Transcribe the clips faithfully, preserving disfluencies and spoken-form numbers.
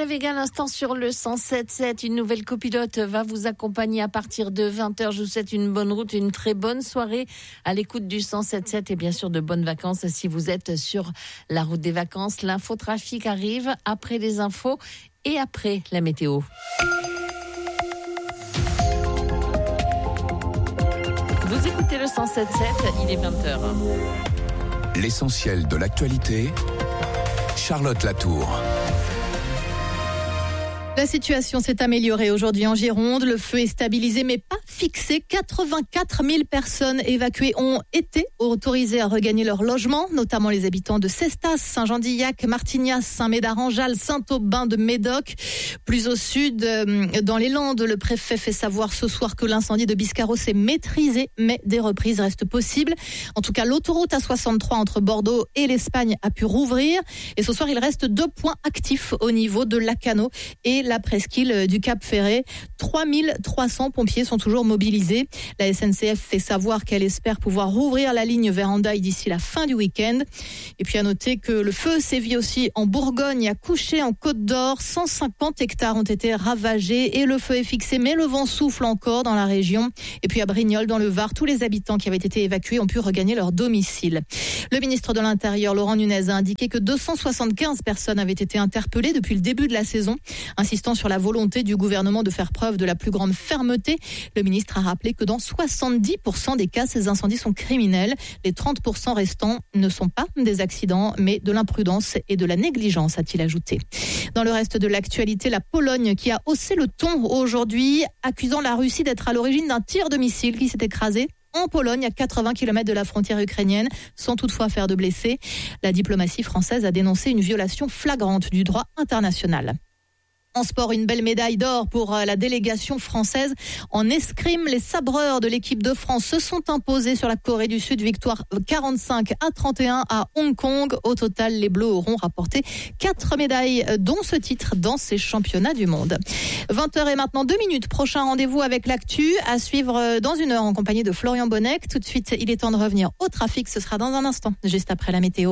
Vega, l'instant sur le cent sept sept. Une nouvelle copilote va vous accompagner à partir de vingt heures. Je vous souhaite une bonne route, une très bonne soirée à l'écoute du cent sept sept et bien sûr de bonnes vacances si vous êtes sur la route des vacances. L'infotrafic arrive après les infos et après la météo. Vous écoutez le cent sept sept, il est vingt heures. L'essentiel de l'actualité, Charlotte Latour. La situation s'est améliorée aujourd'hui en Gironde. Le feu est stabilisé mais pas fixé. quatre-vingt-quatre mille personnes évacuées ont été autorisées à regagner leur logement, notamment les habitants de Cestas, Saint-Jean-d'Illac, Martignas, Saint-Médard-en-Jalles, Saint-Aubin de Médoc. Plus au sud, dans les Landes, le préfet fait savoir ce soir que l'incendie de Biscarrosse est maîtrisé, mais des reprises restent possibles. En tout cas, l'autoroute A soixante-trois entre Bordeaux et l'Espagne a pu rouvrir. Et ce soir, il reste deux points actifs au niveau de Lacanau et la presqu'île du Cap Ferret. trois mille trois cents pompiers sont toujours mobilisés. La S N C F fait savoir qu'elle espère pouvoir rouvrir la ligne vers Hendaye d'ici la fin du week-end. Et puis à noter que le feu sévit aussi en Bourgogne, à Couché, en Côte d'Or. cent cinquante hectares ont été ravagés et le feu est fixé, mais le vent souffle encore dans la région. Et puis à Brignoles, dans le Var, tous les habitants qui avaient été évacués ont pu regagner leur domicile. Le ministre de l'Intérieur, Laurent Nunez, a indiqué que deux cent soixante-quinze personnes avaient été interpellées depuis le début de la saison, insistant sur la volonté du gouvernement de faire preuve de la plus grande fermeté. Le ministre a rappelé que dans soixante-dix pour cent des cas, ces incendies sont criminels. Les trente pour cent restants ne sont pas des accidents, mais de l'imprudence et de la négligence, a-t-il ajouté. Dans le reste de l'actualité, la Pologne qui a haussé le ton aujourd'hui, accusant la Russie d'être à l'origine d'un tir de missile qui s'est écrasé en Pologne, à quatre-vingts kilomètres de la frontière ukrainienne, sans toutefois faire de blessés. La diplomatie française a dénoncé une violation flagrante du droit international. En sport, une belle médaille d'or pour la délégation française. En escrime, les sabreurs de l'équipe de France se sont imposés sur la Corée du Sud. Victoire quarante-cinq à trente et un à Hong Kong. Au total, les Bleus auront rapporté quatre médailles, dont ce titre dans ces championnats du monde. vingt heures et maintenant deux minutes. Prochain rendez-vous avec l'actu à suivre dans une heure en compagnie de Florian Bonnec. Tout de suite, il est temps de revenir au trafic. Ce sera dans un instant, juste après la météo.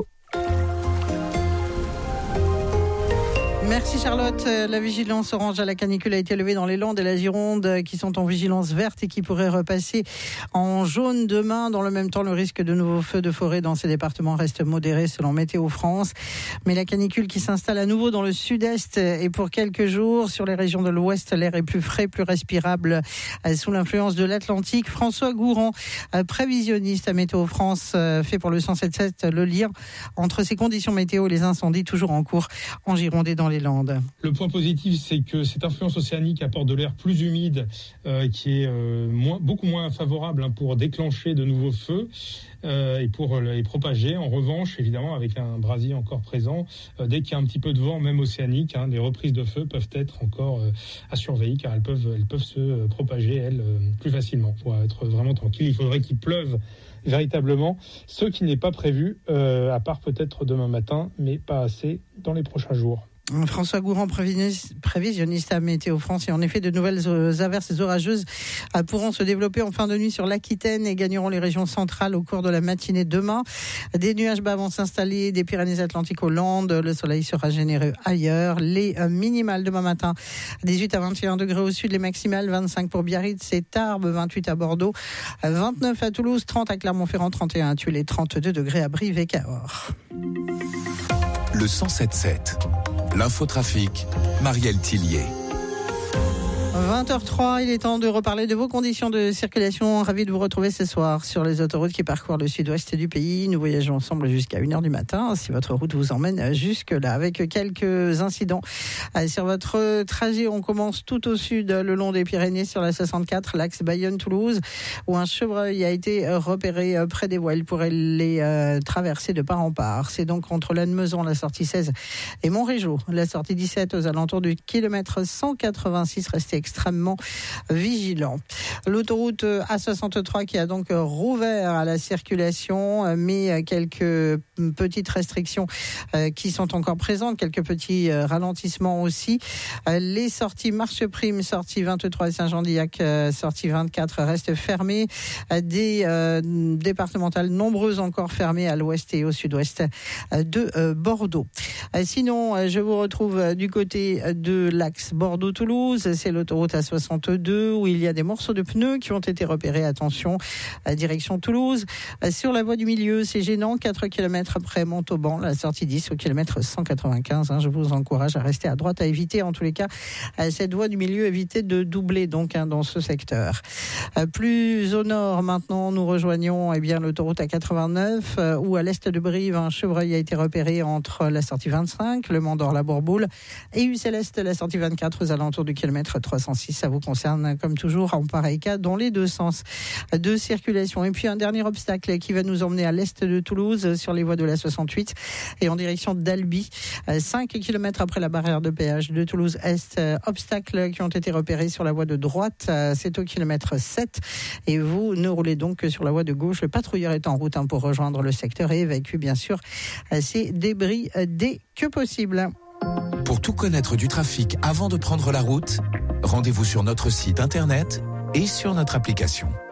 Merci Charlotte. La vigilance orange à la canicule a été levée dans les Landes et la Gironde qui sont en vigilance verte et qui pourraient repasser en jaune demain. Dans le même temps, le risque de nouveaux feux de forêt dans ces départements reste modéré selon Météo France. Mais la canicule qui s'installe à nouveau dans le sud-est et pour quelques jours sur les régions de l'ouest, l'air est plus frais, plus respirable sous l'influence de l'Atlantique. François Gourand, prévisionniste à Météo France, fait pour le cent sept sept le lien entre ces conditions météo et les incendies toujours en cours en Gironde et dans les Landes. Le point positif, c'est que cette influence océanique apporte de l'air plus humide euh, qui est euh, moins, beaucoup moins favorable hein, pour déclencher de nouveaux feux euh, et pour les propager. En revanche, évidemment, avec un brasier encore présent, euh, dès qu'il y a un petit peu de vent, même océanique, hein, les reprises de feu peuvent être encore euh, à surveiller car elles peuvent, elles peuvent se propager, elles, euh, plus facilement. Pour être vraiment tranquille, il faudrait qu'il pleuve véritablement, ce qui n'est pas prévu, euh, à part peut-être demain matin, mais pas assez dans les prochains jours. François Gourand, prévisionniste à Météo France. Et en effet, de nouvelles averses orageuses pourront se développer en fin de nuit sur l'Aquitaine et gagneront les régions centrales au cours de la matinée demain. Des nuages bas vont s'installer des Pyrénées-Atlantiques aux Landes. Le soleil sera généreux ailleurs. Les minimales demain matin, dix-huit à vingt et un degrés au sud. Les maximales, vingt-cinq pour Biarritz et Tarbes, vingt-huit à Bordeaux, vingt-neuf à Toulouse, trente à Clermont-Ferrand, trente et un à Tulle et trente-deux degrés à Brive et Cahors. Le cent sept sept. L'infotrafic, Marielle Tillier. vingt heures trois, il est temps de reparler de vos conditions de circulation. Ravi de vous retrouver ce soir sur les autoroutes qui parcourent le sud-ouest du pays. Nous voyageons ensemble jusqu'à une heure du matin, si votre route vous emmène jusque-là, avec quelques incidents. Sur votre trajet, on commence tout au sud, le long des Pyrénées, sur la soixante-quatre, l'axe Bayonne-Toulouse, où un chevreuil a été repéré près des voies. Il pourrait les euh, traverser de part en part. C'est donc entre Lannemezan, la sortie seize, et Montrégeau, la sortie dix-sept, aux alentours du kilomètre cent quatre-vingt-six. Restez extrêmement vigilants. L'autoroute A soixante-trois qui a donc rouvert à la circulation, mais quelques petites restrictions qui sont encore présentes, quelques petits ralentissements aussi. Les sorties Marche Prime, sortie vingt-trois Saint-Jean-d'Illac, sortie vingt-quatre restent fermées. Des euh, départementales nombreuses encore fermées à l'ouest et au sud-ouest de euh, Bordeaux. Sinon, je vous retrouve du côté de l'axe Bordeaux-Toulouse. C'est l'autoroute A soixante-deux où il y a des morceaux de pneus qui ont été repérés. Attention, direction Toulouse. Sur la voie du milieu, c'est gênant. quatre kilomètres après Montauban, la sortie dix au kilomètre cent quatre-vingt-quinze. Je vous encourage à rester à droite, à éviter en tous les cas cette voie du milieu, éviter de doubler donc hein, dans ce secteur. Plus au nord maintenant, nous rejoignons eh bien, l'autoroute A quatre-vingt-neuf où à l'est de Brive, un chevreuil a été repéré entre la sortie vingt-cinq, le Mont d'Or, la Bourboule et U-Céleste, la sortie vingt-quatre aux alentours du kilomètre trois cent six. Ça vous concerne comme toujours en pareil cas dans les deux sens de circulation. Et puis un dernier obstacle qui va nous emmener à l'est de Toulouse sur les voies de la soixante-huit et en direction d'Albi. cinq kilomètres après la barrière de péage de Toulouse-Est, obstacles qui ont été repérés sur la voie de droite, c'est au kilomètre sept et vous ne roulez donc que sur la voie de gauche. Le patrouilleur est en route hein, pour rejoindre le secteur et évacue bien sûr ces débris dès que possible. Pour tout connaître du trafic avant de prendre la route, rendez-vous sur notre site internet et sur notre application.